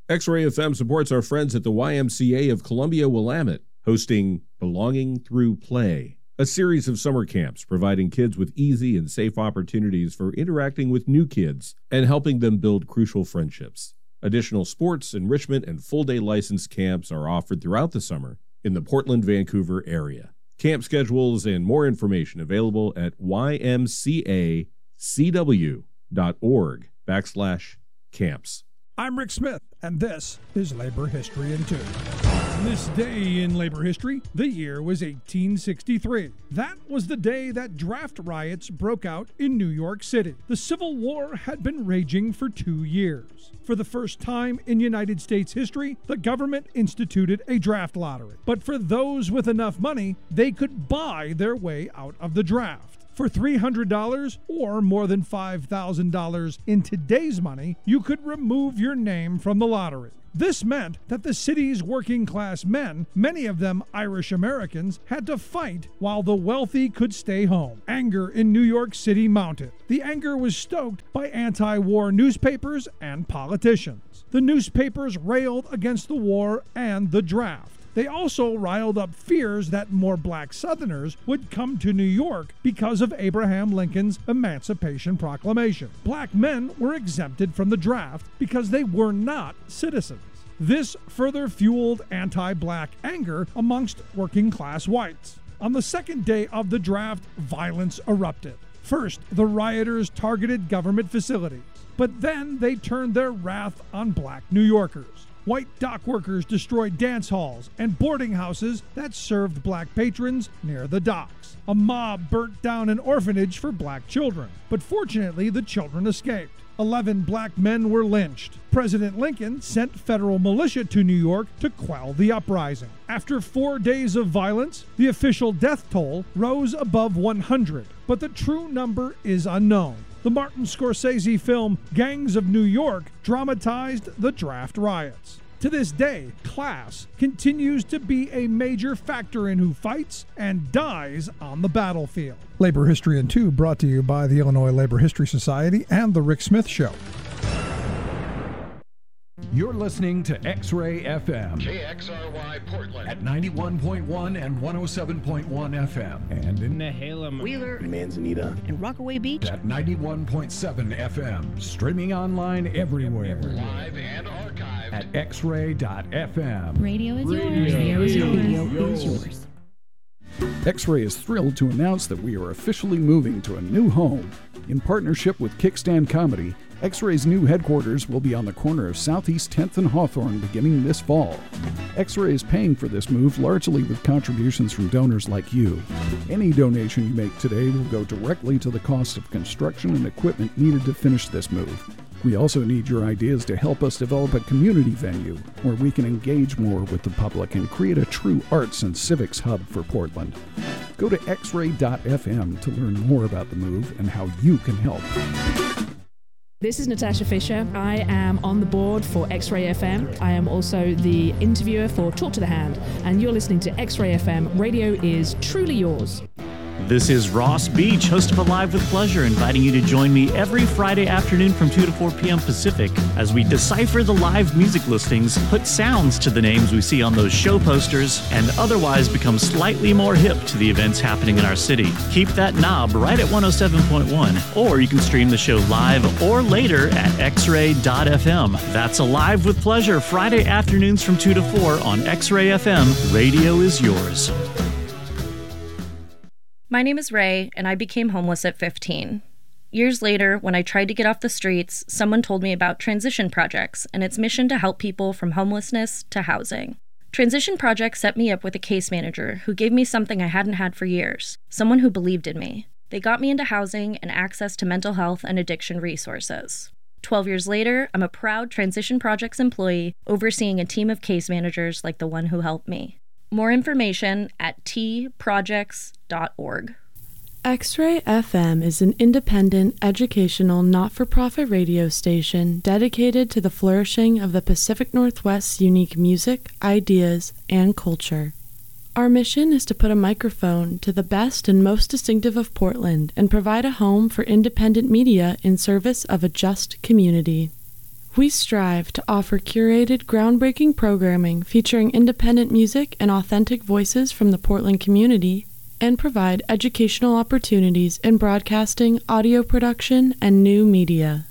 X-Ray FM supports our friends at the YMCA of Columbia-Willamette, hosting Belonging Through Play, a series of summer camps providing kids with easy and safe opportunities for interacting with new kids and helping them build crucial friendships. Additional sports, enrichment, and full-day licensed camps are offered throughout the summer in the Portland-Vancouver area. Camp schedules and more information available at ymcacw.org/camps. I'm Rick Smith, and this is Labor History in 2. This day in labor history, the year was 1863. That was the day that draft riots broke out in New York City. The Civil War had been raging for 2 years. For the first time in United States history, the government instituted a draft lottery. But for those with enough money, they could buy their way out of the draft. For $300 or more than $5,000 in today's money, you could remove your name from the lottery. This meant that the city's working class men, many of them Irish Americans, had to fight while the wealthy could stay home. Anger in New York City mounted. The anger was stoked by anti-war newspapers and politicians. The newspapers railed against the war and the draft. They also riled up fears that more black Southerners would come to New York because of Abraham Lincoln's Emancipation Proclamation. Black men were exempted from the draft because they were not citizens. This further fueled anti-black anger amongst working-class whites. On the second day of the draft, violence erupted. First, the rioters targeted government facilities, but then they turned their wrath on black New Yorkers. White dock workers destroyed dance halls and boarding houses that served black patrons near the docks. A mob burnt down an orphanage for black children, but fortunately the children escaped. 11 black men were lynched. President Lincoln sent federal militia to New York to quell the uprising. After 4 days of violence, the official death toll rose above 100, but the true number is unknown. The Martin Scorsese film Gangs of New York dramatized the draft riots. To this day, class continues to be a major factor in who fights and dies on the battlefield. Labor History in 2 brought to you by the Illinois Labor History Society and The Rick Smith Show. You're listening to X-Ray FM. KXRY Portland. At 91.1 and 107.1 FM. And in Nehalem, Wheeler, Manzanita, and Rockaway Beach. At 91.7 FM. Streaming online everywhere. Live and archived. At xray.fm. Radio is yours. Radio is yours. X-Ray is thrilled to announce that we are officially moving to a new home. In partnership with Kickstand Comedy, X-Ray's new headquarters will be on the corner of Southeast 10th and Hawthorne beginning this fall. X-Ray is paying for this move largely with contributions from donors like you. Any donation you make today will go directly to the cost of construction and equipment needed to finish this move. We also need your ideas to help us develop a community venue where we can engage more with the public and create a true arts and civics hub for Portland. Go to xray.fm to learn more about the move and how you can help. This is Natasha Fisher. I am on the board for X-Ray FM. I am also the interviewer for Talk to the Hand, and you're listening to X-Ray FM. Radio is truly yours. This is Ross Beach, host of Alive with Pleasure, inviting you to join me every Friday afternoon from 2 to 4 p.m. Pacific as we decipher the live music listings, put sounds to the names we see on those show posters, and otherwise become slightly more hip to the events happening in our city. Keep that knob right at 107.1, or you can stream the show live or later at xray.fm. That's Alive with Pleasure, Friday afternoons from 2 to 4 on X-Ray FM. Radio is yours. My name is Ray, and I became homeless at 15. Years later, when I tried to get off the streets, someone told me about Transition Projects and its mission to help people from homelessness to housing. Transition Projects set me up with a case manager who gave me something I hadn't had for years, someone who believed in me. They got me into housing and access to mental health and addiction resources. 12 years later, I'm a proud Transition Projects employee overseeing a team of case managers like the one who helped me. More information at tprojects.org. X-Ray FM is an independent, educational, not-for-profit radio station dedicated to the flourishing of the Pacific Northwest's unique music, ideas, and culture. Our mission is to put a microphone to the best and most distinctive of Portland and provide a home for independent media in service of a just community. We strive to offer curated, groundbreaking programming featuring independent music and authentic voices from the Portland community, and provide educational opportunities in broadcasting, audio production, and new media.